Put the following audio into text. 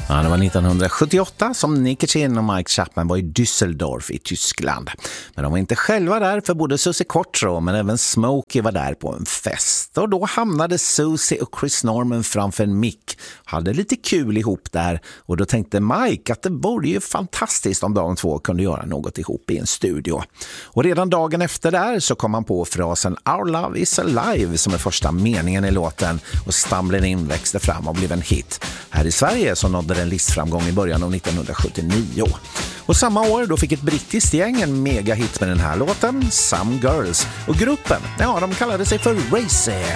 Ja, det var 1978 som Nicky Chinn och Mike Chapman var i Düsseldorf i Tyskland. Men de var inte själva där, för både Susie Quattro men även Smokey var där på en fest. Och då hamnade Susie och Chris Norman framför en mick. Hade lite kul ihop där. Och då tänkte Mike att det vore ju fantastiskt om de två kunde göra något ihop i en studio. Och redan dagen efter där så kom han på frasen Our Love is Alive som är första meningen i låten. Och Stumbling In växte fram och blev en hit. Här i Sverige så nådde den listframgång i början av 1979. Och samma år då fick ett brittiskt gäng en megahit med den här låten, Some Girls. Och gruppen, ja, de kallade sig för Racy.